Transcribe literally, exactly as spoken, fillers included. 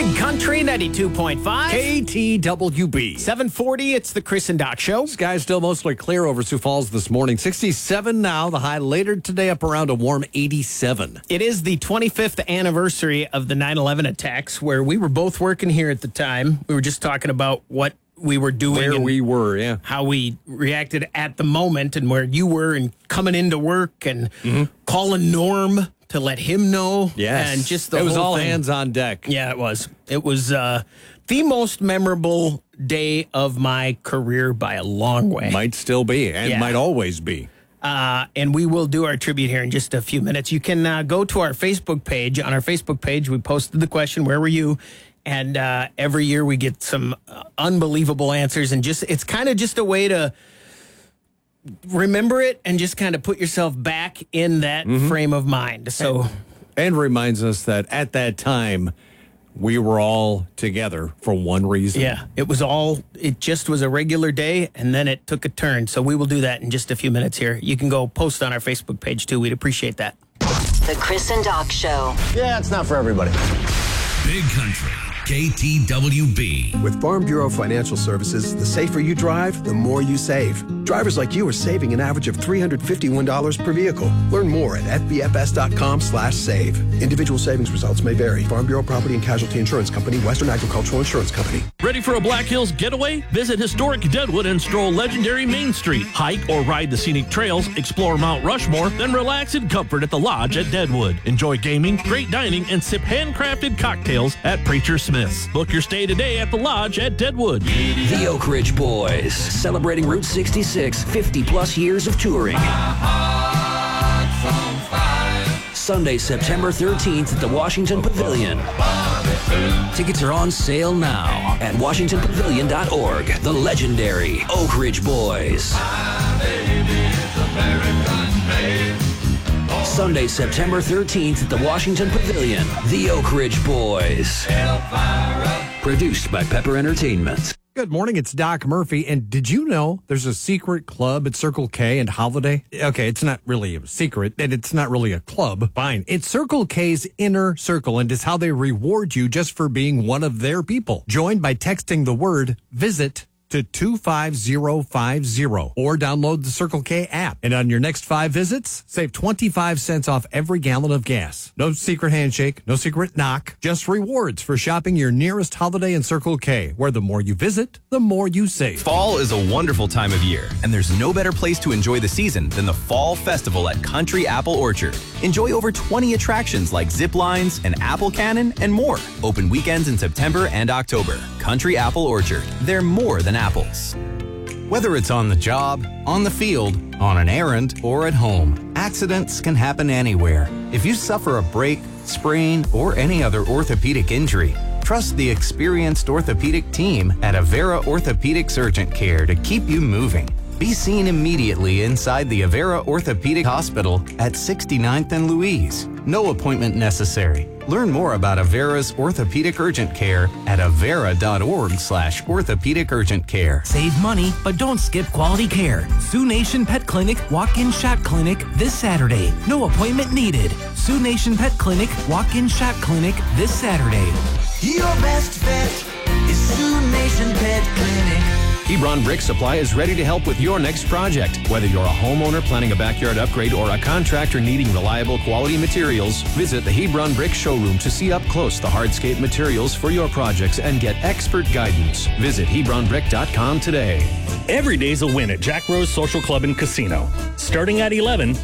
Big Country ninety-two point five. K T W B. seven forty, it's the Chris and Doc Show. Sky's still mostly clear over Sioux Falls this morning. sixty-seven now. The high later today up around a warm eighty-seven. It is the twenty-fifth anniversary of the nine eleven attacks, where we were both working here at the time. We were just talking about what we were doing. Where and we were, yeah. how we reacted at the moment and where you were and coming into work and mm-hmm. calling Norm to let him know. Yes. And just the It was whole all thing. hands on deck. Yeah, it was. It was uh, the most memorable day of my career by a long way. Might still be and Yeah. might always be. Uh, and we will do our tribute here in just a few minutes. You can uh, go to our Facebook page. On our Facebook page, we posted the question, where were you? And uh, every year we get some uh, unbelievable answers. And just it's kind of just a way to remember it and just kind of put yourself back in that mm-hmm. frame of mind. So, and, and reminds us that at that time, we were all together for one reason. Yeah, it was all, it just was a regular day, and then it took a turn. So we will do that in just a few minutes here. You can go post on our Facebook page, too. We'd appreciate that. The Chris and Doc Show. Yeah, it's not for everybody. Big Country, K T W B. With Farm Bureau Financial Services, the safer you drive, the more you save. Drivers like you are saving an average of three hundred fifty-one dollars per vehicle. Learn more at f b f s dot com slash save. Individual savings results may vary. Farm Bureau Property and Casualty Insurance Company, Western Agricultural Insurance Company. Ready for a Black Hills getaway? Visit historic Deadwood and stroll legendary Main Street. Hike or ride the scenic trails, explore Mount Rushmore, then relax in comfort at the Lodge at Deadwood. Enjoy gaming, great dining, and sip handcrafted cocktails at Preacher Smith's. Book your stay today at the Lodge at Deadwood. The Oak Ridge Boys, celebrating Route sixty-six, fifty plus years of touring. Sunday, September thirteenth at the Washington Pavilion. Tickets are on sale now at washington pavilion dot org. The legendary Oak Ridge Boys. Sunday, September thirteenth at the Washington Pavilion. The Oak Ridge Boys. Produced by Pepper Entertainment. Good morning, it's Doc Murphy, and did you know there's a secret club at Circle K and Holiday? Okay, it's not really a secret, and it's not really a club. Fine. It's Circle K's Inner Circle, and it's how they reward you just for being one of their people. Join by texting the word VISIT to two five zero five zero or download the Circle K app. And on your next five visits, save twenty-five cents off every gallon of gas. No secret handshake, no secret knock, just rewards for shopping your nearest Holiday in Circle K, where the more you visit, the more you save. Fall is a wonderful time of year, and there's no better place to enjoy the season than the Fall Festival at Country Apple Orchard. Enjoy over twenty attractions like zip lines, an apple cannon, and more. Open weekends in September and October. Country Apple Orchard. They're more than apples. Whether it's on the job, on the field, on an errand, or at home, accidents can happen anywhere. If you suffer a break, sprain, or any other orthopedic injury, trust the experienced orthopedic team at Avera Orthopedics Urgent Care to keep you moving. Be seen immediately inside the Avera Orthopedic Hospital at sixty-ninth and Louise. No appointment necessary. Learn more about Avera's Orthopedic Urgent Care at avera.org slash orthopedic urgent care. Save money, but don't skip quality care. Sioux Nation Pet Clinic Walk-In Shot Clinic this Saturday. No appointment needed. Sioux Nation Pet Clinic Walk-In Shot Clinic this Saturday. Your best bet is Sioux Nation Pet Clinic. Hebron Brick Supply is ready to help with your next project. Whether you're a homeowner planning a backyard upgrade or a contractor needing reliable quality materials, visit the Hebron Brick showroom to see up close the hardscape materials for your projects and get expert guidance. Visit hebron brick dot com today. Every day's a win at Jack Rose Social Club and Casino. Starting at eleven,